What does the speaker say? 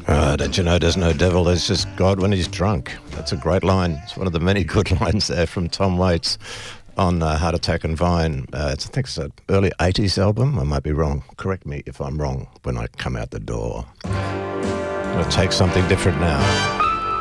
Don't you know there's no devil, there's just God when he's drunk. That's a great line. It's one of the many good lines there from Tom Waits on Heart Attack and Vine. I think it's an early 80s album. I might be wrong. Correct me if I'm wrong when I come out the door. I'm going to take something different now.